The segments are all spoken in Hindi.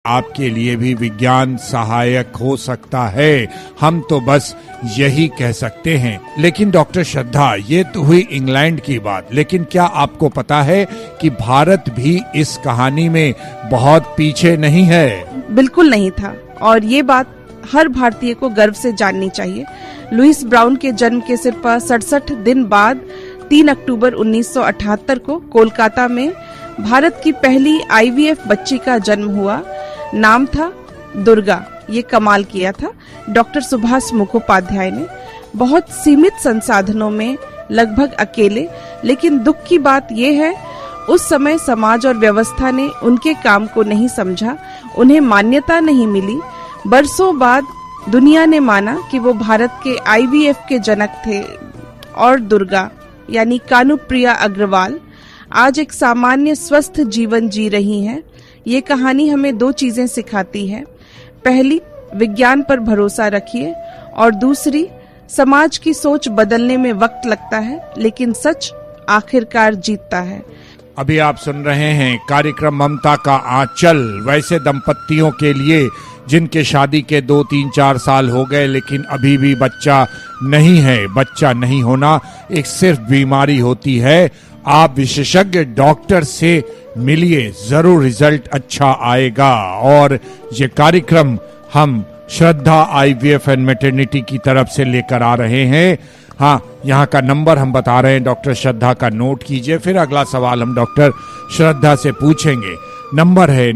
आपके लिए भी विज्ञान सहायक हो सकता है, हम तो बस यही कह सकते हैं। लेकिन डॉक्टर श्रद्धा, ये तो हुई इंग्लैंड की बात, लेकिन क्या आपको पता है कि भारत भी इस कहानी में बहुत पीछे नहीं है? बिल्कुल नहीं था, और ये बात हर भारतीय को गर्व से जाननी चाहिए। लुईस ब्राउन के जन्म के सिर्फ 67 दिन बाद 3 अक्टूबर 1978 को कोलकाता में भारत की पहली IVF बच्ची का जन्म हुआ। नाम था दुर्गा। ये कमाल किया था डॉक्टर सुभाष मुखोपाध्याय ने। बहुत सीमित संसाधनों में, लगभग अकेले। लेकिन दुख की बात यह है, उस समय समाज और व्यवस्था ने उनके काम को नहीं समझा, उन्हें मान्यता नहीं मिली। बरसों बाद दुनिया ने माना कि वो भारत के IVF के जनक थे। और दुर्गा यानी कानुप्रिया अग्रवाल आज एक सामान्य स्वस्थ जीवन जी रही हैं। ये कहानी हमें 2 चीजें सिखाती है। पहली, विज्ञान पर भरोसा रखिए, और दूसरी, समाज की सोच बदलने में वक्त लगता है, लेकिन सच आखिरकार जीतता है। अभी आप सुन रहे हैं कार्यक्रम ममता का आंचल, वैसे दंपत्तियों के लिए जिनके शादी के 2, 3, 4 साल हो गए लेकिन अभी भी बच्चा नहीं है। बच्चा नहीं होना एक सिर्फ बीमारी होती है। आप विशेषज्ञ डॉक्टर से मिलिए, जरूर रिजल्ट अच्छा आएगा। और ये कार्यक्रम हम श्रद्धा IVF एंड मैटरनिटी की तरफ से लेकर आ रहे हैं। हाँ, यहाँ का नंबर हम बता रहे हैं, डॉक्टर श्रद्धा का नोट कीजिए, फिर अगला सवाल हम डॉक्टर श्रद्धा से पूछेंगे। नंबर है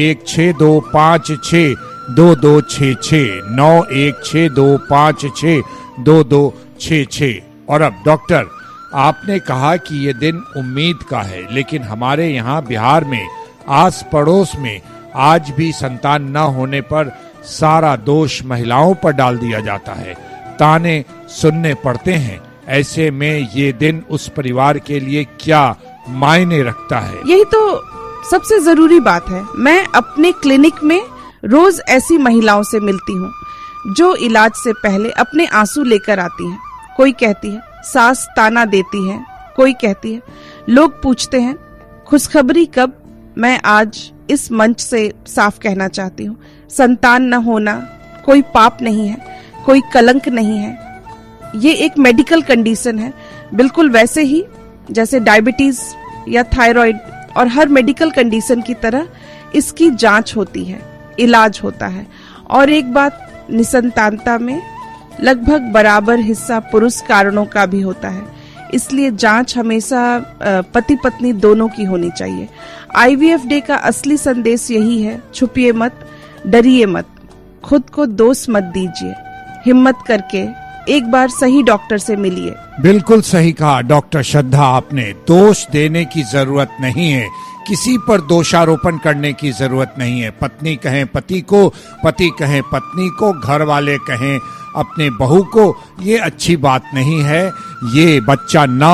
9162562266, 9162562266। और अब डॉक्टर, आपने कहा कि ये दिन उम्मीद का है, लेकिन हमारे यहाँ बिहार में आस पड़ोस में आज भी संतान न होने पर सारा दोष महिलाओं पर डाल दिया जाता है, ताने सुनने पड़ते हैं। ऐसे में ये दिन उस परिवार के लिए क्या मायने रखता है? यही तो सबसे जरूरी बात है। मैं अपने क्लिनिक में रोज ऐसी महिलाओं से मिलती हूँ जो इलाज से पहले अपने आंसू लेकर आती हैं। कोई कहती है सास ताना देती है, कोई कहती है लोग पूछते हैं खुशखबरी कब। मैं आज इस मंच से साफ कहना चाहती हूँ, संतान न होना कोई पाप नहीं है, कोई कलंक नहीं है। ये एक मेडिकल कंडीशन है, बिल्कुल वैसे ही जैसे डायबिटीज या थायराइड, और हर मेडिकल कंडीशन की तरह इसकी जांच होती है, इलाज होता है। और एक बात, निसंतानता में लगभग बराबर हिस्सा पुरुष कारणों का भी होता है, इसलिए जांच हमेशा पति पत्नी दोनों की होनी चाहिए। IVF डे का असली संदेश यही है, छुपिए मत, डरिए मत, खुद को दोष मत दीजिए, हिम्मत करके एक बार सही डॉक्टर से मिलिए। बिल्कुल सही कहा डॉक्टर श्रद्धा आपने। दोष देने की जरूरत नहीं है, किसी पर दोषारोपण करने की जरूरत नहीं है। पत्नी कहें पति को, पति कहें पत्नी को, घर वाले कहें अपने बहू को, ये अच्छी बात नहीं है। ये बच्चा ना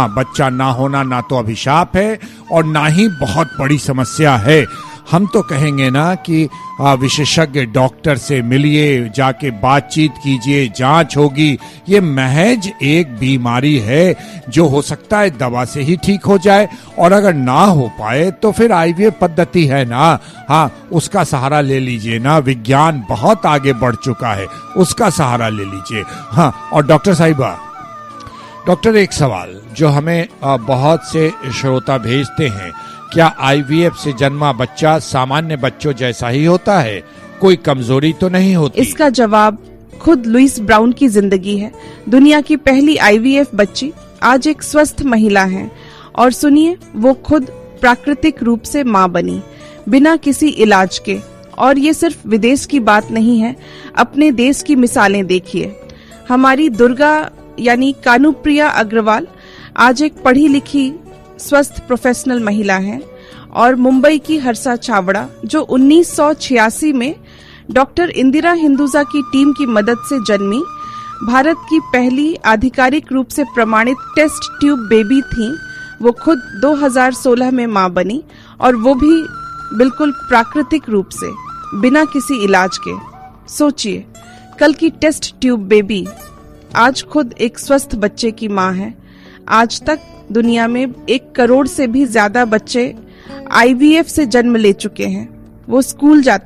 होना ना तो अभिशाप है और ना ही बहुत बड़ी समस्या है। हम तो कहेंगे ना कि विशेषज्ञ डॉक्टर से मिलिए, जाके बातचीत कीजिए, जांच होगी। ये महज एक बीमारी है जो हो सकता है दवा से ही ठीक हो जाए, और अगर ना हो पाए तो फिर IVF पद्धति है ना, हाँ उसका सहारा ले लीजिए ना। विज्ञान बहुत आगे बढ़ चुका है, उसका सहारा ले लीजिए। हाँ, और डॉक्टर साहिबा, डॉक्टर एक सवाल जो हमें बहुत से श्रोता भेजते हैं, क्या IVF से जन्मा बच्चा सामान्य बच्चों जैसा ही होता है? कोई कमजोरी तो नहीं होती? इसका जवाब खुद लुईस ब्राउन की जिंदगी है। दुनिया की पहली IVF बच्ची आज एक स्वस्थ महिला है, और सुनिए, वो खुद प्राकृतिक रूप से माँ बनी, बिना किसी इलाज के। और ये सिर्फ विदेश की बात नहीं है, अपने देश की मिसालें देखिए। हमारी दुर्गा यानी कानुप्रिया अग्रवाल आज एक पढ़ी लिखी स्वस्थ प्रोफेशनल महिला है। और मुंबई की हर्षा छावड़ा, जो 1986 में डॉक्टर इंदिरा हिंदुजा की टीम की मदद से जन्मी, भारत की पहली आधिकारिक रूप से प्रमाणित टेस्ट ट्यूब बेबी थी। वो खुद 2016 में मां बनी, और वो भी बिल्कुल प्राकृतिक रूप से, बिना किसी इलाज के। सोचिए, कल की टेस्ट ट्यूब बेबी आज खुद एक स्वस्थ बच्चे की मां है। आज तक दुनिया में 1 करोड़ से भी ज्यादा बच्चे IVF से जन्म ले चुके हैं। वो स्कूल जाती